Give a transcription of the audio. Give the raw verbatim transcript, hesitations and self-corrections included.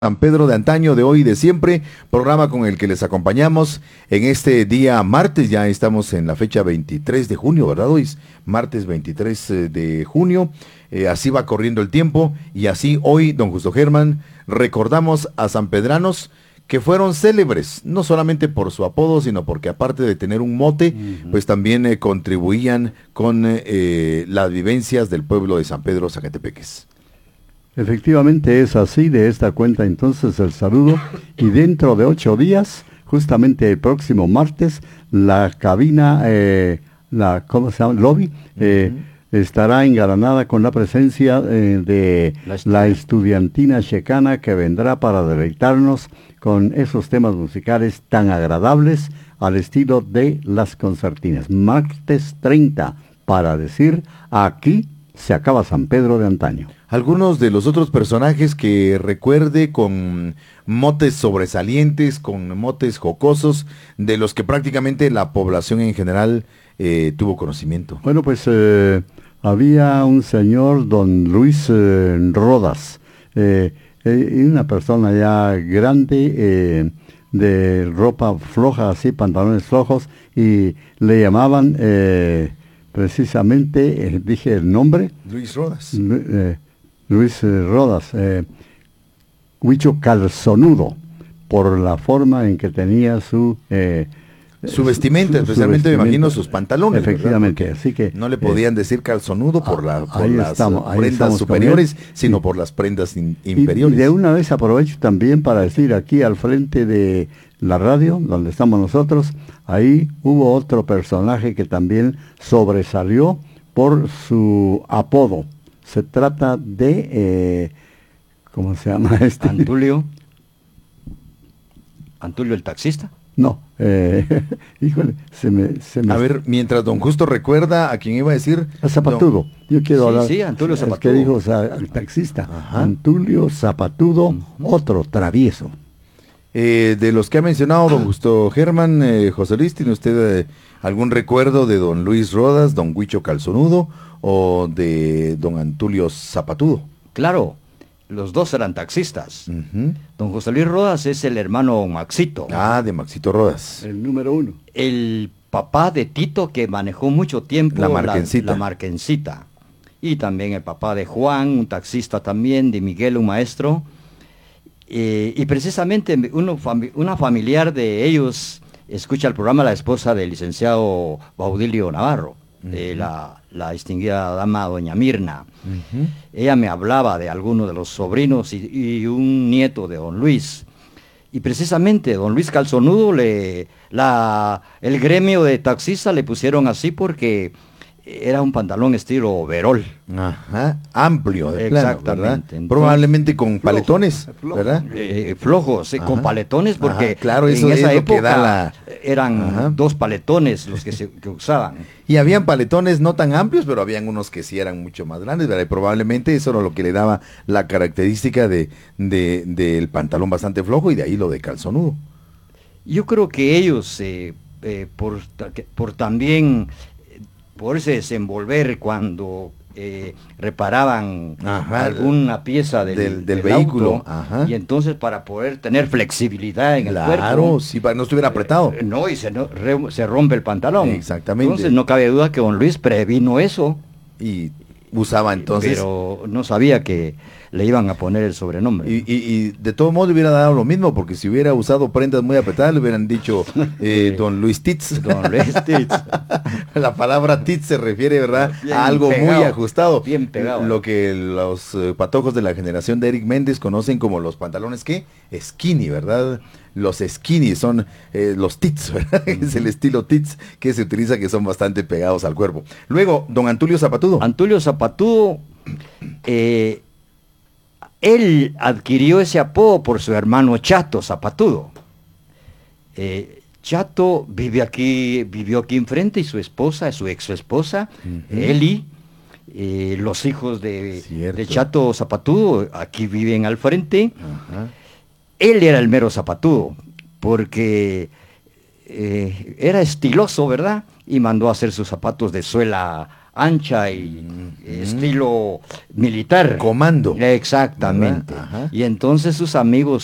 San Pedro de antaño, de hoy y de siempre, programa con el que les acompañamos en este día martes. Ya estamos en la fecha veintitrés de junio, ¿verdad? Hoy es martes veintitrés de junio, eh, así va corriendo el tiempo y así hoy, don Justo Germán, recordamos a sanpedranos que fueron célebres, no solamente por su apodo, sino porque aparte de tener un mote, uh-huh. pues también eh, contribuían con eh, las vivencias del pueblo de San Pedro Zacatepeques. Efectivamente es así, de esta cuenta entonces el saludo, y dentro de ocho días, justamente el próximo martes, la cabina, eh, la ¿cómo se llama? Lobby, eh, uh-huh. estará engalanada con la presencia eh, de la, la estudiantina checana, que vendrá para deleitarnos con esos temas musicales tan agradables al estilo de las concertinas. Martes treinta, para decir, aquí se acaba San Pedro de antaño. Algunos de los otros personajes que recuerde con motes sobresalientes, con motes jocosos, de los que prácticamente la población en general eh, tuvo conocimiento. Bueno, pues eh, había un señor, don Luis eh, Rodas, eh, eh, una persona ya grande, eh, de ropa floja, así, pantalones flojos, y le llamaban eh, precisamente, eh, dije el nombre. Luis Rodas. Eh, Luis eh, Rodas, eh, Huicho Calzonudo, por la forma en que tenía su... Eh, su vestimenta, su, especialmente su vestimenta, me imagino sus pantalones. Efectivamente, así que... No le podían eh, decir calzonudo por, la, por las estamos, prendas superiores, sino sí. por las prendas in, inferiores. Y, y de una vez aprovecho también para decir, aquí al frente de la radio, donde estamos nosotros, ahí hubo otro personaje que también sobresalió por su apodo. Se trata de, eh, ¿cómo se llama este? Antulio. ¿Antulio el taxista? No, eh, híjole, se me, se me... A ver, mientras don Justo recuerda a quién iba a decir... A Zapatudo. Don... Yo quiero sí, hablar... Sí, Antulio Zapatudo. El que dijo, o sea, el taxista. Ajá. Antulio Zapatudo, uh-huh. otro travieso. Eh, de los que ha mencionado don Justo Germán, eh, José Luis, ¿tiene usted eh, algún recuerdo de don Luis Rodas, don Huicho Calzonudo o de don Antulio Zapatudo? Claro, los dos eran taxistas. Uh-huh. Don José Luis Rodas es el hermano Maxito. Ah, de Maxito Rodas. El número uno. El papá de Tito, que manejó mucho tiempo la Marquencita. La, la Marquencita. Y también el papá de Juan, un taxista también, de Miguel, un maestro. Eh, y precisamente uno, fami- una familiar de ellos escucha el programa, la esposa del licenciado Baudilio Navarro, uh-huh. de la, la distinguida dama doña Mirna. Uh-huh. Ella me hablaba de algunos de los sobrinos y, y un nieto de don Luis. Y precisamente don Luis Calzonudo, le, la, el gremio de taxistas le pusieron así porque era un pantalón estilo overol. Ajá, amplio, de exactamente. Plano, ¿verdad? Entonces, probablemente con paletones, flojo, ¿verdad? Eh, flojos, eh, con paletones, porque ajá, claro, eso en esa es época lo que da la... eran ajá. dos paletones los que se que usaban. Y habían paletones no tan amplios, pero habían unos que sí eran mucho más grandes, ¿verdad? Y probablemente eso era lo que le daba la característica de, de, del pantalón bastante flojo y de ahí lo de calzonudo. Yo creo que ellos, eh, eh, por, por también... poderse desenvolver cuando eh, reparaban ajá, alguna pieza del, del, del, del vehículo, auto, ajá. y entonces para poder tener flexibilidad en claro, el cuerpo. Claro, sí, para no estuviera apretado. Eh, no, y se, no, re, se rompe el pantalón. Exactamente. Entonces no cabe duda que don Luis previno eso. Y usaba entonces... Pero no sabía que le iban a poner el sobrenombre. Y, y, y de todo modo le hubiera dado lo mismo, porque si hubiera usado prendas muy apretadas, le hubieran dicho eh, don Luis Tits. Don Luis Tits. La palabra Tits se refiere, ¿verdad?, bien a algo pegado, muy ajustado. Bien pegado. Lo que los eh, patojos de la generación de Eric Méndez conocen como los pantalones, ¿qué? Skinny, ¿verdad? Los skinny son eh, los tits, ¿verdad? Uh-huh. Es el estilo tits que se utiliza, que son bastante pegados al cuerpo. Luego, don Antulio Zapatudo. Antulio Zapatudo, eh, él adquirió ese apodo por su hermano Chato Zapatudo. Eh, Chato vive aquí, vivió aquí enfrente, y su esposa, su ex esposa, uh-huh. Eli, eh, los hijos de, de Chato Zapatudo, aquí viven al frente. Uh-huh. Él era el mero Zapatudo, porque eh, era estiloso, ¿verdad? Y mandó a hacer sus zapatos de suela ancha y mm. estilo militar. Comando. Exactamente. Y entonces sus amigos